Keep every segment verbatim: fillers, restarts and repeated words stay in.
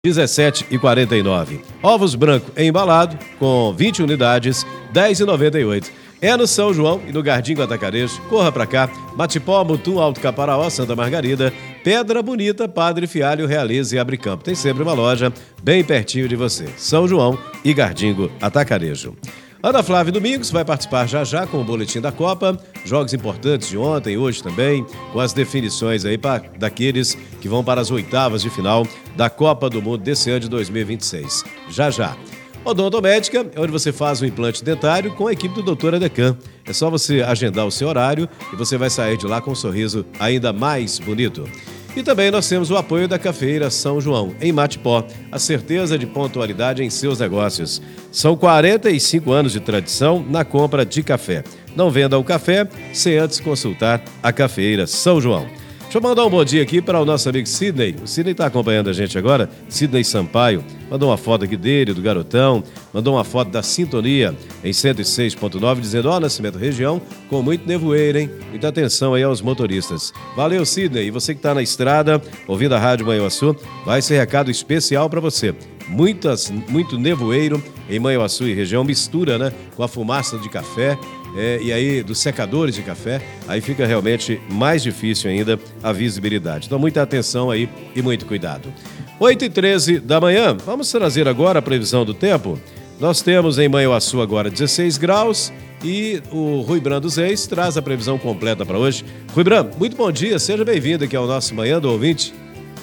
dezessete e quarenta e nove. Ovos branco embalado com vinte unidades, dez e noventa e oito. É no São João e no Gardinho Atacarejo. Corra pra cá. Matipó, Mutum, Alto Caparaó, Santa Margarida, Pedra Bonita, Padre Fialho, Realeza e Abricampo. Tem sempre uma loja bem pertinho de você. São João e Gardinho Atacarejo. Ana Flávia Domingos vai participar já já com o boletim da Copa, jogos importantes de ontem, hoje também, com as definições aí pra, daqueles que vão para as oitavas de final da Copa do Mundo desse ano de dois mil e vinte e seis. Já já. Odontomédica é onde você faz o implante dentário com a equipe do doutor Adecan. É só você agendar o seu horário e você vai sair de lá com um sorriso ainda mais bonito. E também nós temos o apoio da Cafeira São João, em Matipó, a certeza de pontualidade em seus negócios. São quarenta e cinco anos de tradição na compra de café. Não venda o café sem antes consultar a Cafeira São João. Deixa eu mandar um bom dia aqui para o nosso amigo Sidney. O Sidney está acompanhando a gente agora, Sidney Sampaio. Mandou uma foto aqui dele, do garotão. Mandou uma foto da Sintonia em cento e seis ponto nove, dizendo: ó, Nascimento, região com muito nevoeiro, hein? Muita atenção aí aos motoristas. Valeu, Sidney. E você que está na estrada, ouvindo a Rádio Manhuaçu, vai ser recado especial para você. Muitas, muito nevoeiro em Manhuaçu e região, mistura, né, com a fumaça de café. É, e aí, dos secadores de café, aí fica realmente mais difícil ainda a visibilidade. Então, muita atenção aí e muito cuidado. oito e treze da manhã, vamos trazer agora a previsão do tempo. Nós temos em Manhuaçu agora dezesseis graus e o Rui Brando Reis traz a previsão completa para hoje. Rui Brando, muito bom dia, seja bem-vindo aqui ao nosso Manhã do Ouvinte.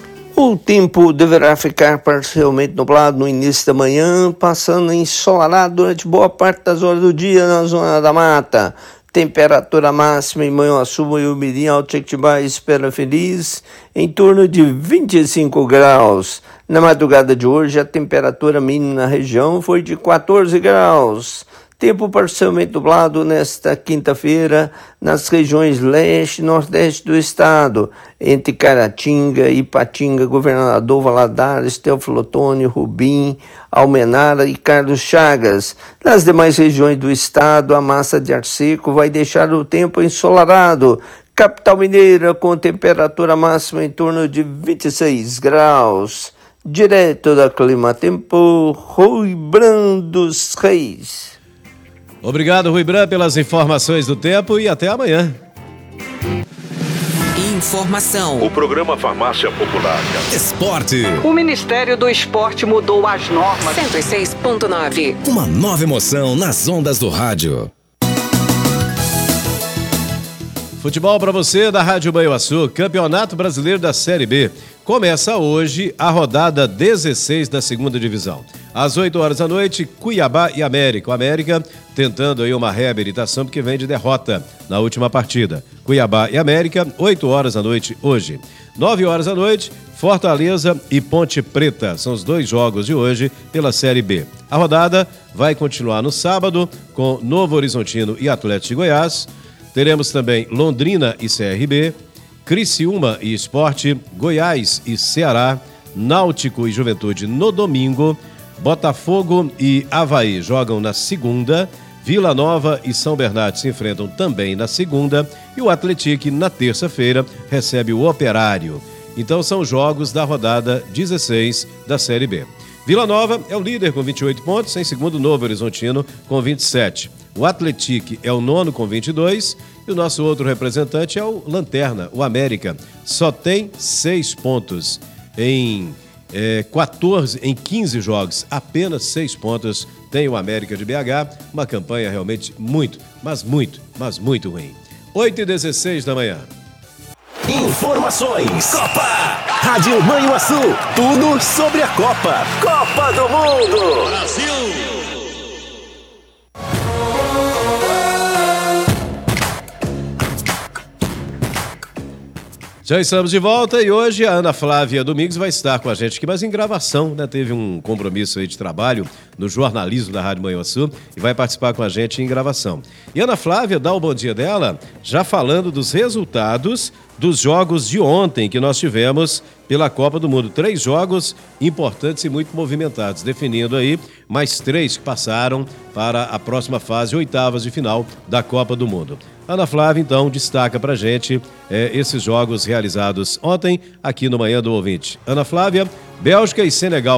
O tempo deverá ficar parcialmente nublado no início da manhã, passando ensolarado durante boa parte das horas do dia na zona da mata. Temperatura máxima em Manhuaçu, Manhumirim, Alto Jequitibá e Espera Feliz em torno de vinte e cinco graus. Na madrugada de hoje, a temperatura mínima na região foi de quatorze graus. Tempo parcialmente nublado nesta quinta-feira nas regiões leste e nordeste do estado, entre Caratinga, Ipatinga, Governador Valadares, Teófilo Otoni, Rubim, Almenara e Carlos Chagas. Nas demais regiões do estado, a massa de ar seco vai deixar o tempo ensolarado. Capital Mineira com temperatura máxima em torno de vinte e seis graus. Direto da Clima Tempo, Rui Brando Reis. Obrigado, Rui Brando, pelas informações do tempo e até amanhã. Informação. O programa Farmácia Popular. Esporte. O Ministério do Esporte mudou as normas. cento e seis ponto nove. Uma nova emoção nas ondas do rádio. Futebol para você da Rádio Manhuaçu, Campeonato Brasileiro da Série B. Começa hoje a rodada dezesseis da segunda divisão. Às oito horas da noite, Cuiabá e América. O América tentando aí uma reabilitação porque vem de derrota na última partida. Cuiabá e América, oito horas da noite hoje. nove horas da noite, Fortaleza e Ponte Preta. São os dois jogos de hoje pela Série B. A rodada vai continuar no sábado com Novo Horizontino e Atlético de Goiás. Teremos também Londrina e C R B, Criciúma e Sport, Goiás e Ceará, Náutico e Juventude no domingo, Botafogo e Avaí jogam na segunda, Vila Nova e São Bernardo se enfrentam também na segunda e o Atlético na terça-feira recebe o Operário. Então são jogos da rodada dezesseis da Série B. Vila Nova é o líder com vinte e oito pontos, em segundo Novo Horizontino com vinte e sete. O Atlético é o nono com vinte e dois e o nosso outro representante é o Lanterna, o América. Só tem seis pontos em é, quatorze, em quinze jogos, apenas seis pontos tem o América de B H. Uma campanha realmente muito, mas muito, mas muito ruim. oito e dezesseis da manhã. Informações. Copa. Rádio Manhuaçu. Tudo sobre a Copa. Copa do Mundo. Brasil. Já estamos de volta e hoje a Ana Flávia Domingos vai estar com a gente aqui, mas em gravação, né? Teve um compromisso aí de trabalho no jornalismo da Rádio Manhuaçu e vai participar com a gente em gravação. E a Ana Flávia dá o bom dia dela, já falando dos resultados dos jogos de ontem que nós tivemos pela Copa do Mundo. Três jogos importantes e muito movimentados, definindo aí mais três que passaram para a próxima fase, oitavas de final da Copa do Mundo. Ana Flávia, então, destaca pra gente é, esses jogos realizados ontem aqui no Manhã do Ouvinte. Ana Flávia, Bélgica e Senegal